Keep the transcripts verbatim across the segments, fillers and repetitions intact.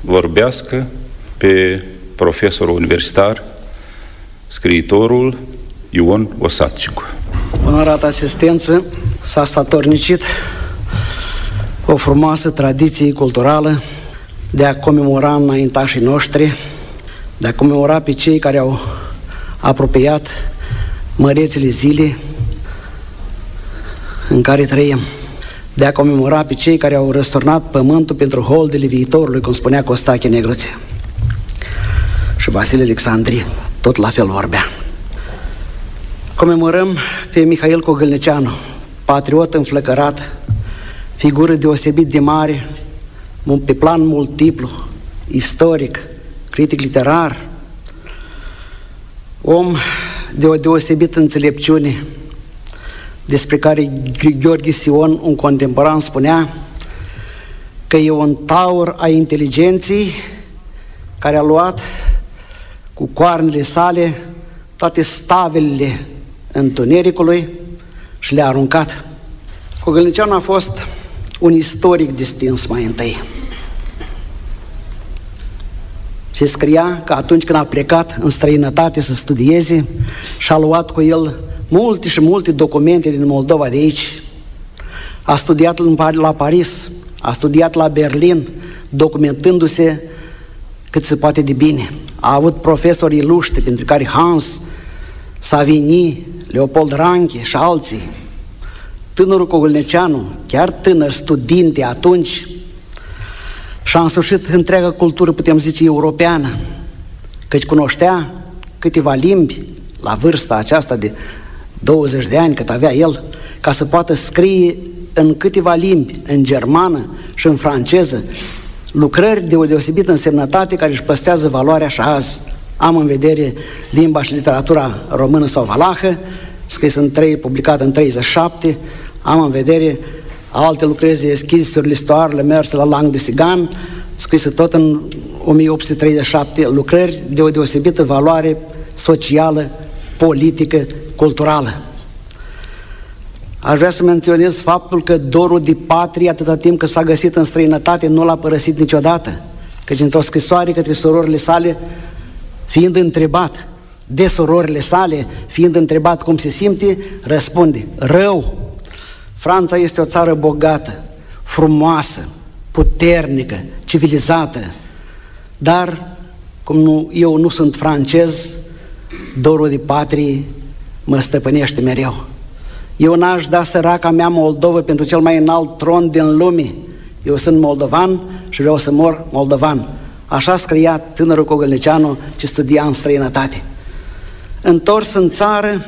vorbească pe profesorul universitar, scriitorul Ion Osatcicu. Onorată asistență, s-a statornicit o frumoasă tradiție culturală de a comemora înaintașii noștri, de a comemora pe cei care au apropiat mărețile zile în care trăim, de a comemora pe cei care au răsturnat pământul pentru holdele viitorului, cum spunea Costache Negruțe. Și Vasile Alexandri tot la fel vorbea. Comemorăm pe Mihail Cogălnicianu, patriot înflăcărat, figură deosebit de mare, pe plan multiplu, istoric, critic literar, om de o deosebită înțelepciune, despre care Gheorghe Sion, un contemporan, spunea că e un taur a inteligenței care a luat cu coarnele sale toate stavelele întunericului și le-a aruncat. Cogălnicianu a fost un istoric distins mai întâi. Se scria că atunci când a plecat în străinătate să studieze și-a luat cu el multe și multe documente din Moldova de aici. A studiat la Paris, a studiat la Berlin, documentându-se cât se poate de bine. A avut profesori iluștri, pentru care Hans Savigny, Leopold Ranke și alții. Tânărul Cogălnicianu, chiar tânăr, studinte atunci, și-a însușit întreaga cultură, putem zice, europeană, căci cunoștea câteva limbi la vârsta aceasta de douăzeci de ani cât avea el, ca să poată scrie în câteva limbi, în germană și în franceză, lucrări de o deosebită însemnătate care își păstrează valoarea și azi. Am în vedere limba și literatura română sau valahă, scris în trei, publicat în treizeci și șapte, am în vedere alte lucrări, Eschize sur l'histoire, le mers la langue de Sigan, scrise tot în o mie opt sute treizeci și șapte, lucrări de o deosebită valoare socială, politică, culturală. Aș vrea să menționez faptul că dorul de patrie, atâta timp cât s-a găsit în străinătate, nu l-a părăsit niciodată, căci într-o scrisoare către surorile sale, fiind întrebat de surorile sale, fiind întrebat cum se simte, răspunde: rău. Franța este o țară bogată, frumoasă, puternică, civilizată, dar, cum nu, eu nu sunt francez, dorul de patrie mă stăpânește mereu. Eu n-aș da săraca mea Moldovă pentru cel mai înalt tron din lume. Eu sunt moldovan și vreau să mor moldovan. Așa scria tânărul Cogălnicianu ce studia în străinătate. Întors în țară,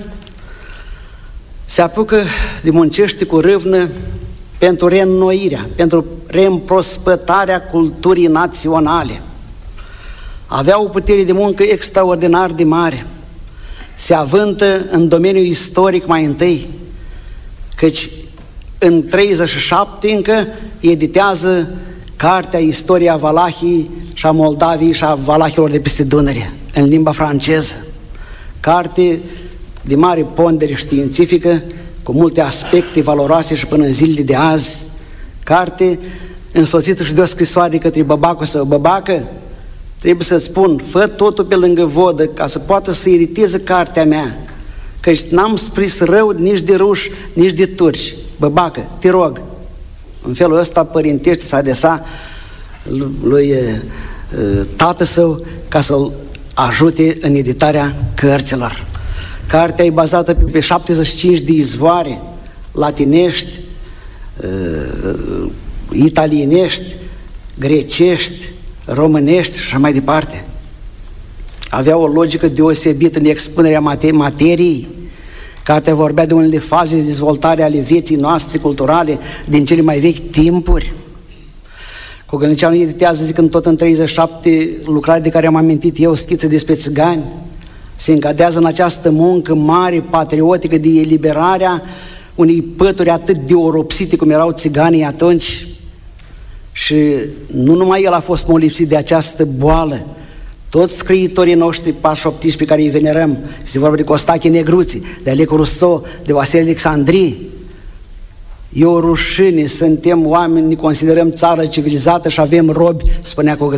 se apucă de muncește cu râvnă pentru reînnoirea, pentru reîmprospătarea culturii naționale. Avea o putere de muncă extraordinar de mare. Se avântă în domeniul istoric mai întâi, căci în treizeci și șapte încă editează cartea Istoria Valahiei și a Moldaviei și a valahilor de peste Dunăre, în limba franceză. Carte de mare pondere științifică, cu multe aspecte valoroase și până în zilele de azi. Carte însoțită și de o scrisoare către băbacul său: băbacă, trebuie să-ți spun, fă totul pe lângă vodă ca să poată să editeze cartea mea, căci n-am scris rău nici de ruși, nici de turci. Băbacă, te rog. În felul ăsta părintește să adresa lui tată său ca să-l ajute în editarea cărților. Cartea e bazată pe șaptezeci și cinci de izvoare latinești, italienești, grecești, românești și așa mai departe. Avea o logică deosebită în expunerea materiei. Cartea vorbea de unele faze de dezvoltare ale vieții noastre culturale din cele mai vechi timpuri. Cogălnicianu editează, zic, în tot în treizeci și șapte lucrări de care am amintit eu, Schiță despre țigani. Se încadează în această muncă mare, patriotică, de eliberarea unei pături atât de oropsite cum erau țiganii atunci. Și nu numai el a fost molipsit de această boală. Toți scriitorii noștri pașoptiști pe care îi venerăm, este vorba de Costache Negruțe, de Alecu Rousseau, de Vasile Alexandri. E o rușine, suntem oameni, ne considerăm țară civilizată și avem robi, spunea Cogălnicianu.